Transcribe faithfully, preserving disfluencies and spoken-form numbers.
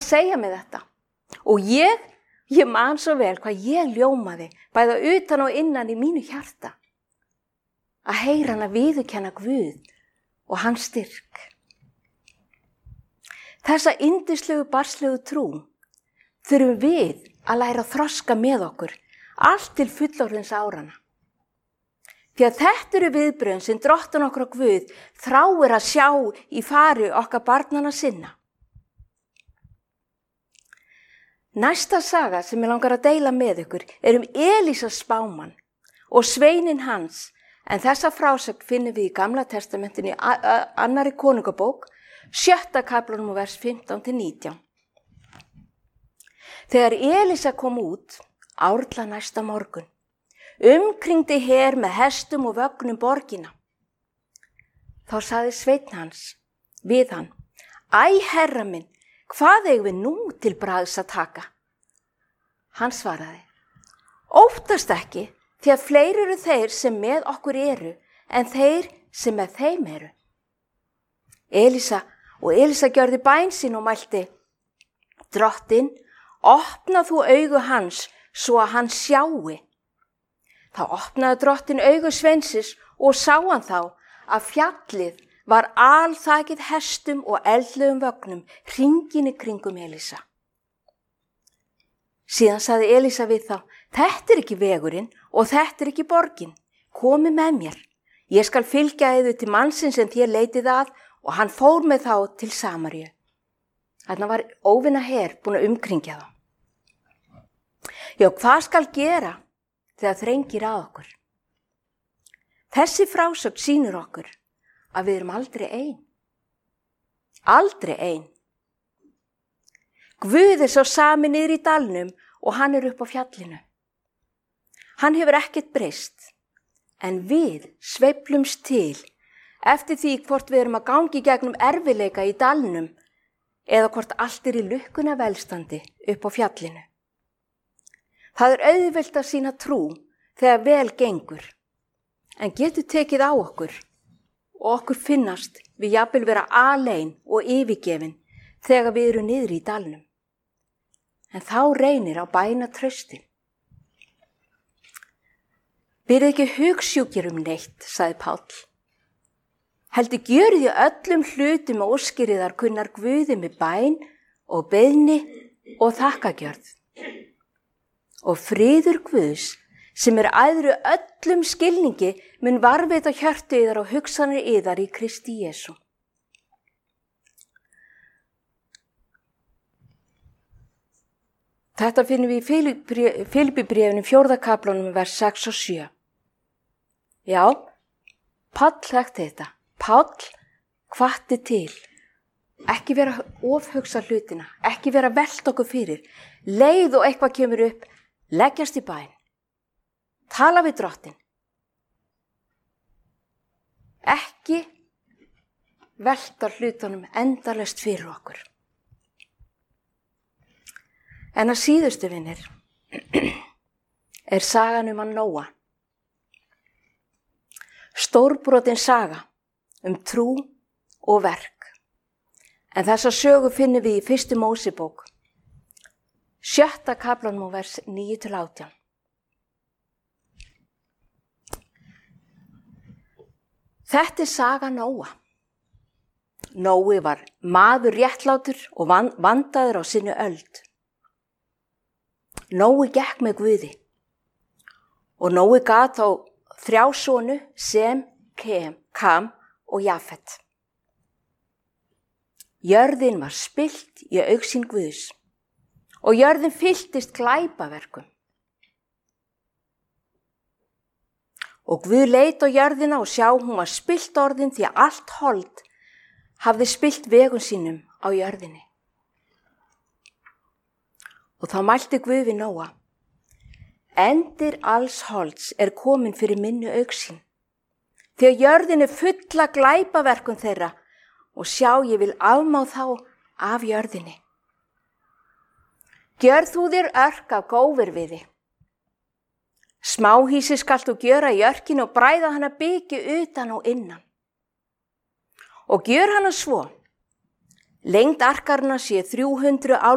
segja mig þetta. Og ég, ég man svo vel hvað ég ljómaði, bæða utan og innan í mínu hjarta. Að heyra hann að viðurkenna Guð og hans styrk. Þessa yndislegu barnslegu trú þurfum við að læra að þroska með okkur, allt til fullorðins árana. Því að þetta eru viðbrögðin sem Drottinn okkar og Guð þráir að sjá í fari okkar barnanna sinna. Næsta saga sem ég langar að deila með ykkur er um Elísa spámann og sveinin hans, en þessa frásögn finnum við í Gamla testamentinu í annarri konungabók, sjötta kaflanum og vers fimmtán til nítján. Þegar Elísa kom út, árla næsta morgun, umkringdi her með hestum og vögnum borgina. Þá sagði sveinn hans við hann: Æ, herra minn, hvað eigum við nú til bragðs að taka? Hann svaraði: Óttast ekki, því að fleiri eru þeir sem með okkur eru, en þeir sem með þeim eru. Elísa og Elísa gjörði bæn sín og mælti: Drottinn, opna þú augu hans, svo að hann sjái. Þá opnaði Drottinn augu sveinsins og sá hann þá að fjallið var alþakið hestum og eldlegum vögnum hringinn í kringum Elísa. Síðan sagði Elísa við þá: Þetta er ekki vegurinn og þetta er ekki borgin. Komi með mér. Ég skal fylgja yður til mannsins sem þér leitið að, og hann fór með þá til Samaríu. Þarna var óvinna her búin að umkringja þá. Já, hvað skal gera þegar þrengir að okkur? Þessi frásögn sýnir okkur að við erum aldrei ein. Aldrei ein. Guð er svo sami niður í dalnum og hann er upp á fjallinu. Hann hefur ekkert breyst, en við sveiflumst til eftir því hvort við erum að gangi gegnum erfiðleika í dalnum eða hvort allt er í lukkuna velstandi upp á fjallinu. Það er auðvelt að sýna trú þegar vel gengur, en getur tekið á okkur og okkur finnast við jafnvel vera alein og yfirgefin þegar við erum niður í dalnum. En þá reynir á bæna trausti. Verið ekki hugsjúkir um neitt, sagði Páll. Heldur gjörið í öllum hlutum og óskiriðar kunnar Guði með bæn og beiðni og þakkagjörð. Og friður Guðs, sem er æðri öllum skilningi, mun varðveita hjörtu yðar og hugsanir yðar í Kristi Jesú. Þetta finnum við í Filippibréfinu fjórða kaflanum vers sex og sjö. Já, Páll þekkti þetta. Páll hvatti til. Ekki vera ofhugsa hlutina, ekki vera velt okkur fyrir. Leið og eitthvað kemur upp, leggjast í bæn. Tala við Drottinn. Ekki velta hlutunum endalaust fyrir okkur. En að síðustu vinir er sagan um hann Nóa. Stórbrotin saga um trú og verk. En þessa sögu finnum við í fyrstu Mósebók, sjötta kaflanum og vers níu til átján. Þetta er saga Nóa. Nói var maður réttlátur og vandaður á sinni öld. Nói gekk með Guði og Nói gat á þrjá sonu sem Kem, Kam og Jafet. Jörðin var spillt í augsýn Guðs og jörðin fylltist glæpaverkum. Og Guð leit á jörðina og sjá hún var spillt orðin því að allt hold hafði spillt vegum sínum á jörðinni. Og þá mælti Guð við Nóa: Endir alls holds er komin fyrir minni augsýn, því að jörðin er full af glæpaverkum þeirra og sjá ég vil afmá þá af jörðinni. Gjörð þú þér örk af góðvirði. Smáhýsi skalt þú gjöra í örkinu og bræða hana byggi utan og innan. Og gjör hana svo: lengd arkarinnar sé þrjú hundruð